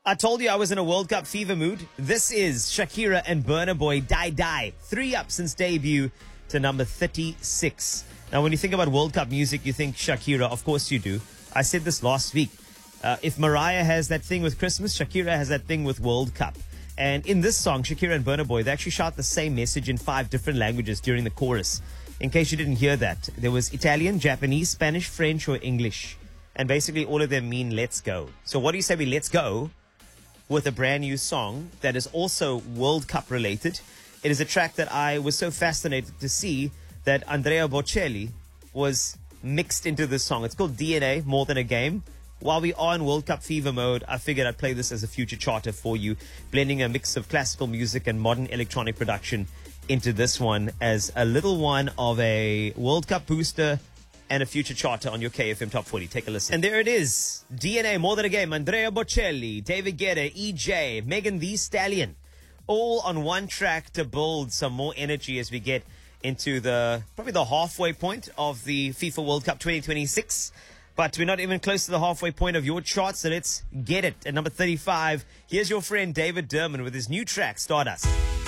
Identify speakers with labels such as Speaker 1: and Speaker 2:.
Speaker 1: I told you I was in a World Cup fever mood. This is Shakira and Burna Boy, Die Die. 3 up since debut to number 36. Now, when you think about World Cup music, you think Shakira. Of course you do. I said this last week. If Mariah has that thing with Christmas, Shakira has that thing with World Cup. And in this song, Shakira and Burna Boy, they actually shout the same message in 5 different languages during the chorus. In case you didn't hear that, there was Italian, Japanese, Spanish, French, or English. And basically all of them mean let's go. So what do you say we let's go with a brand new song that is also World Cup related? It is a track that I was so fascinated to see that Andrea Bocelli was mixed into this song. It's called DNA, More Than a Game. While we are in World Cup fever mode, I figured I'd play this as a future charter for you, blending a mix of classical music and modern electronic production into this one as a little one of a World Cup booster and a future charter on your KFM Top 40. Take a listen. And there it is. DNA, More Than a Game, Andrea Bocelli, David Guetta, EJ, Megan Thee Stallion, all on one track to build some more energy as we get into probably the halfway point of the FIFA World Cup 2026. But we're not even close to the halfway point of your chart, so let's get it. At number 35, here's your friend David Derman with his new track, Stardust.